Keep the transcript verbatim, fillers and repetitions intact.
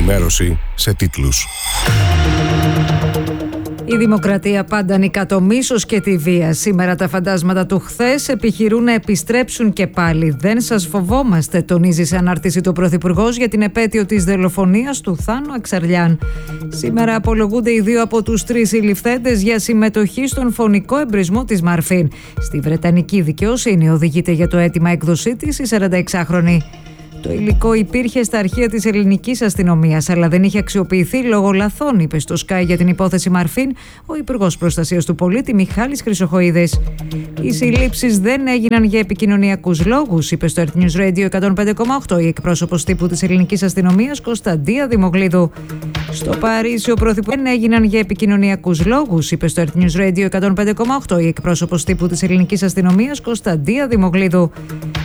ενημέρωση σε τίτλους. Η δημοκρατία πάντα νικά το μίσος και τη βία. Σήμερα τα φαντάσματα του χθες επιχειρούν να επιστρέψουν και πάλι. Δεν σας φοβόμαστε, τονίζει σε ανάρτηση το Πρωθυπουργός για την επέτειο της δολοφονίας του Θάνου Αξαρλιάν. Σήμερα απολογούνται οι δύο από τους τρεις συλληφθέντες για συμμετοχή στον φωνικό εμπρισμό της Μαρφίν. Στη Βρετανική δικαιοσύνη οδηγείται για το αίτημα έκδοσή της η σαρανταεξάχρονη. Το υλικό υπήρχε στα αρχεία της ελληνικής αστυνομίας, αλλά δεν είχε αξιοποιηθεί λόγω λαθών, είπε στο Sky για την υπόθεση Μαρφίν ο Υπουργός Προστασίας του Πολίτη Μιχάλης Χρυσοχοΐδης. Οι συλλήψεις δεν έγιναν για επικοινωνιακούς λόγους, είπε στο Earth News Radio εκατόν πέντε κόμμα οκτώ η εκπρόσωπος τύπου της ελληνικής αστυνομίας Κωνσταντία Δημογλίδου. Στο Παρίσι, ο Πρωθυπουργός δεν έγιναν για επικοινωνιακούς λόγους, είπε στο Earth News Radio εκατόν πέντε κόμμα οκτώ η εκπρόσωπος τύπου της ελληνικής αστυνομίας Κωνσταντία Δημογλίδου.